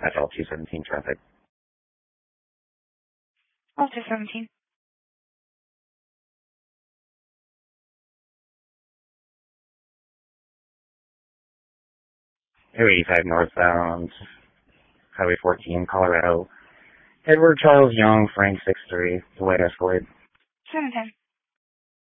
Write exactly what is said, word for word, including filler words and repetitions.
That's all two seventeen traffic. All two seventeen. two eighty-five northbound, Highway fourteen, Colorado. Edward Charles Young, Frank six three, the white Escalade. seven ten.